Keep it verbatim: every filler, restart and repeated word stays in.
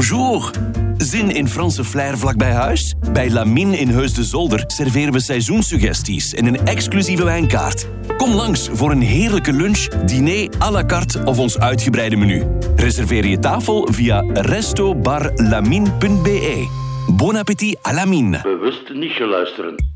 Bonjour. Zin in Franse flair vlakbij huis? Bij Lamine in Heus de Zolder serveren we seizoenssuggesties en een exclusieve wijnkaart. Kom langs voor een heerlijke lunch, diner à la carte of ons uitgebreide menu. Reserveer je tafel via resto bar lamine punt be. Bon appétit à Lamine. Bewust niet geluisteren.